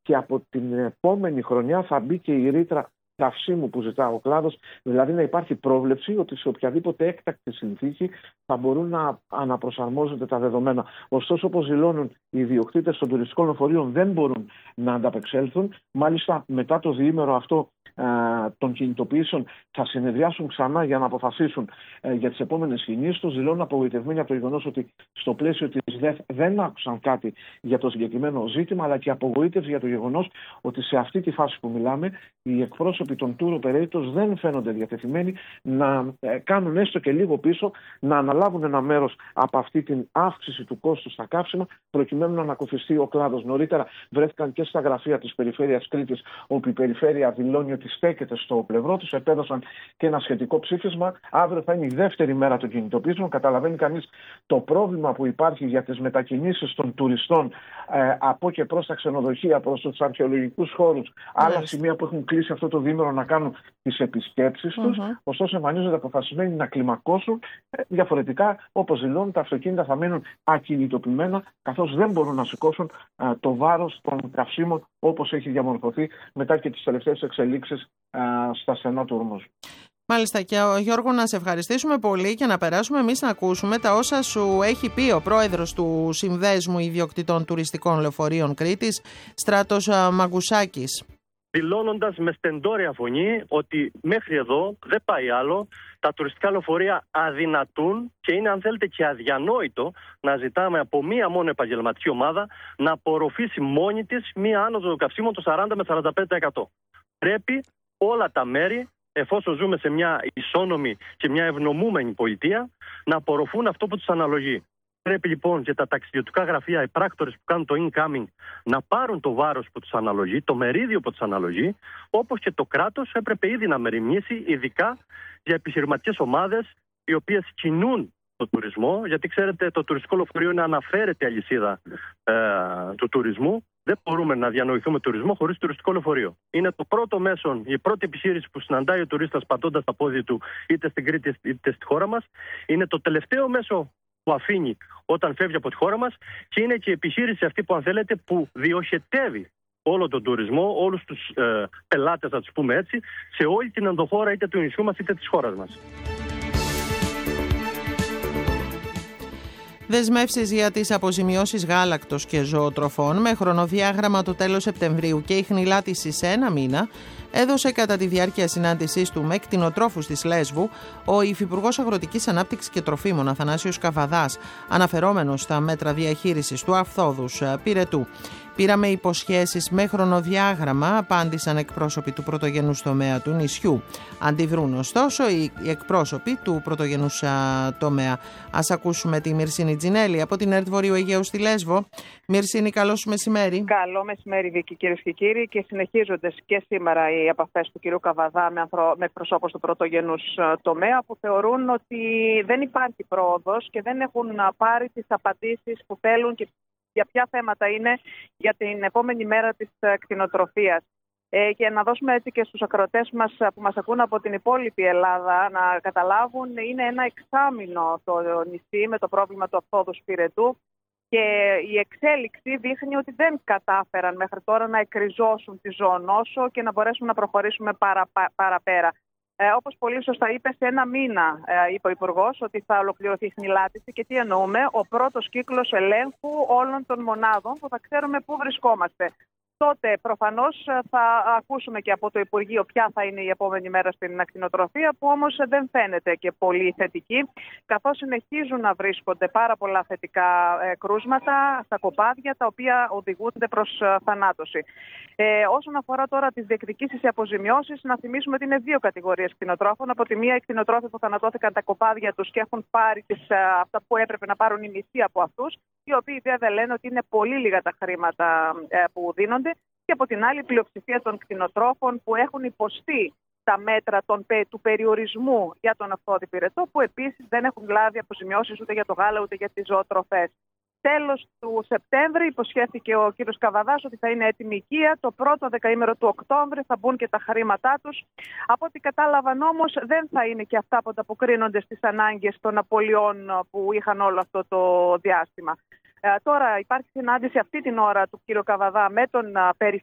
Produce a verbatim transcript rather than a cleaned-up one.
και από την επόμενη χρονιά θα μπει και η ρήτρα καυσίμου που ζητά ο κλάδος, δηλαδή να υπάρχει πρόβλεψη ότι σε οποιαδήποτε έκτακτη συνθήκη θα μπορούν να αναπροσαρμόζονται τα δεδομένα. Ωστόσο, όπως δηλώνουν οι ιδιοκτήτες των τουριστικών λεωφορείων, δεν μπορούν να ανταπεξέλθουν. Μάλιστα, μετά το διήμερο αυτό ε, των κινητοποιήσεων θα συνεδριάσουν ξανά για να αποφασίσουν ε, για τις επόμενες κινήσεις τους. Δηλώνουν απογοητευμένοι από το γεγονός ότι στο πλαίσιο της ΔΕΘ δεν άκουσαν κάτι για το συγκεκριμένο ζήτημα, αλλά και απογοήτευση για το γεγονός ότι σε αυτή τη φάση που μιλάμε, οι εκπρόσωποι των tour operators δεν φαίνονται διατεθειμένοι να ε, κάνουν έστω και λίγο πίσω, να αναλάβουν ένα μέρος από αυτή την αύξηση του κόστου στα καύσιμα, προκειμένου να ανακουφιστεί ο κλάδος. Νωρίτερα βρέθηκαν και στα γραφεία της Περιφέρειας Κρήτης, όπου η Περιφέρεια δηλώνει ότι στέκεται στο πλευρό τους. Επέδωσαν και ένα σχετικό ψήφισμα. Αύριο θα είναι η δεύτερη μέρα των κινητοποιήσεων. Καταλαβαίνει κανείς το πρόβλημα που υπάρχει για τις μετακινήσεις των τουριστών ε, από και προς τα ξενοδοχεία, προς τους αρχαιολογικούς χώρους, άλλα σημεία που έχουν κλείσει αυτό το διήμερο να κάνουν τις επισκέψεις τους. Mm-hmm. Ωστόσο, εμφανίζονται αποφασισμένοι να κλιμακώσουν. Ε, διαφορετικά, όπως δηλώνουν, τα αυτοκίνητα θα μείνουν ακινητοποιημένα, καθώς δεν μπορούν να σηκώσουν ε, το βάρος των καυσίμων όπως έχει διαμορφωθεί μετά και τις τελευταίες εξελίξεις ε, στα στενά του Ορμούζ. Μάλιστα, και Γιώργο, να σε ευχαριστήσουμε πολύ και να περάσουμε εμείς να ακούσουμε τα όσα σου έχει πει ο πρόεδρος του Συνδέσμου Ιδιοκτητών Τουριστικών Λεωφορείων Κρήτης, Στράτος Μαγκουσάκης. Δηλώνοντας με στεντόρια φωνή ότι μέχρι εδώ δεν πάει άλλο, τα τουριστικά λεωφορεία αδυνατούν και είναι, αν θέλετε, και αδιανόητο να ζητάμε από μία μόνο επαγγελματική ομάδα να απορροφήσει μόνη της μία άνοδο των καυσίμων το σαράντα με σαράντα πέντε τοις εκατό. Πρέπει όλα τα μέρη, εφόσον ζούμε σε μια ισόνομη και μια ευνομούμενη πολιτεία, να απορροφούν αυτό που τους αναλογεί. Πρέπει λοιπόν και τα ταξιδιωτικά γραφεία, οι πράκτορες που κάνουν το incoming, να πάρουν το βάρος που τους αναλογεί, το μερίδιο που τους αναλογεί, όπως και το κράτος έπρεπε ήδη να μεριμνήσει, ειδικά για επιχειρηματικές ομάδες οι οποίες κινούν το τουρισμό, γιατί ξέρετε, το τουριστικό λεωφορείο είναι αναφέρετη αλυσίδα ε, του τουρισμού. Δεν μπορούμε να διανοηθούμε τουρισμό χωρίς τουριστικό λεωφορείο. Είναι το πρώτο μέσο, η πρώτη επιχείρηση που συναντάει ο τουρίστας πατώντας τα πόδια του είτε στην Κρήτη είτε στη χώρα μας. Είναι το τελευταίο μέσο που αφήνει όταν φεύγει από τη χώρα μας και είναι και η επιχείρηση αυτή που, αν θέλετε, που διοχετεύει όλο τον τουρισμό, όλους τους ε, πελάτες, να τους πούμε έτσι, σε όλη την ενδοχώρα είτε του νησιού μας είτε της χώρας μας. Δεσμεύσεις για τις αποζημιώσεις γάλακτος και ζωοτροφών με χρονοδιάγραμμα το τέλος Σεπτεμβρίου και η χνηλάτιση σε ένα μήνα έδωσε κατά τη διάρκεια συνάντησής του με κτηνοτρόφους της Λέσβου ο Υφυπουργός Αγροτικής Ανάπτυξης και Τροφίμων Αθανάσιος Καβαδάς, αναφερόμενος στα μέτρα διαχείρισης του αυθόδους πυρετού. Πήραμε υποσχέσεις με χρονοδιάγραμμα, απάντησαν εκπρόσωποι του πρωτογενούς τομέα του νησιού. Αντιδρούν ωστόσο οι εκπρόσωποι του πρωτογενούς τομέα. Ας ακούσουμε τη Μυρσίνη Τζινέλη από την ΕΡΤ Βορείου Αιγαίου στη Λέσβο. Μυρσίνη, καλώς μεσημέρι. Καλό μεσημέρι, Βίκη, κυρίες και κύριοι. Και συνεχίζονται και σήμερα οι επαφές του κυρίου Καβαδά με, ανθρω... με εκπροσώπους του πρωτογενούς τομέα, που θεωρούν ότι δεν υπάρχει πρόοδος και δεν έχουν πάρει τις απαντήσεις που θέλουν και για ποια θέματα είναι για την επόμενη μέρα της κτηνοτροφίας. Ε, και να δώσουμε έτσι και στους ακροατές μας που μας ακούν από την υπόλοιπη Ελλάδα να καταλάβουν, είναι ένα εξάμηνο το νησί με το πρόβλημα του αυθόδους πυρετού και η εξέλιξη δείχνει ότι δεν κατάφεραν μέχρι τώρα να εκριζώσουν τη ζωονόσο και να μπορέσουν να προχωρήσουμε παρα, παραπέρα. Ε, όπως πολύ σωστά είπε, σε ένα μήνα ε, είπε ο Υπουργός ότι θα ολοκληρωθεί η χνηλάτιση. Και τι εννοούμε? Ο πρώτος κύκλος ελέγχου όλων των μονάδων που θα ξέρουμε πού βρισκόμαστε. Τότε προφανώς θα ακούσουμε και από το Υπουργείο ποια θα είναι η επόμενη μέρα στην ακτινοτροφία, που όμως δεν φαίνεται και πολύ θετική, καθώς συνεχίζουν να βρίσκονται πάρα πολλά θετικά κρούσματα στα κοπάδια, τα οποία οδηγούνται προς θανάτωση. Ε, όσον αφορά τώρα τις διεκδικήσεις ή αποζημιώσεις, να θυμίσουμε ότι είναι δύο κατηγορίες κτηνοτρόφων. Από τη μία, οι κτηνοτρόφοι που θανατώθηκαν τα κοπάδια τους και έχουν πάρει τις, αυτά που έπρεπε να πάρουν η μισή από αυτούς, οι οποίοι βέβαια λένε ότι είναι πολύ λίγα τα χρήματα ε, που δίνονται. Και από την άλλη, πλειοψηφία των κτηνοτρόφων που έχουν υποστεί τα μέτρα των, του περιορισμού για τον αυθόδη πυρετό, που επίσης δεν έχουν λάβει αποζημιώσεις ούτε για το γάλα ούτε για τις ζωοτροφές. Τέλος του Σεπτέμβρη υποσχέθηκε ο κύριος Καβαδάς ότι θα είναι έτοιμη η οικία. Το πρώτο δεκαήμερο του Οκτώβρη θα μπουν και τα χρήματά τους. Από ό,τι κατάλαβαν όμως, δεν θα είναι και αυτά που ανταποκρίνονται στις ανάγκες των απολειών που είχαν όλο αυτό το διάστημα. Ε, τώρα υπάρχει συνάντηση αυτή την ώρα του κ. Καβαδά με τον,